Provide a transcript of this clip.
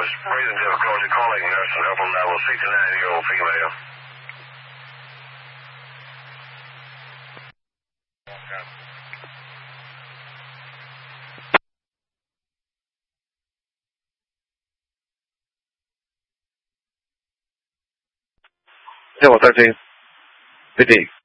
was breathing difficulty, calling nurse and help level 69-year-old female. Level 13. PD.